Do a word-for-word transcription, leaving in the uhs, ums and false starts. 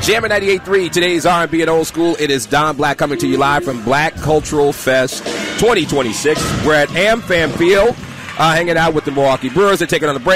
Jammin' ninety-eight point three, today's R and B and old school. It is Don Black coming to you live from Black Cultural Fest twenty twenty-six. We're at AmFam Field, uh, hanging out with the Milwaukee Brewers. They're taking on the Braves.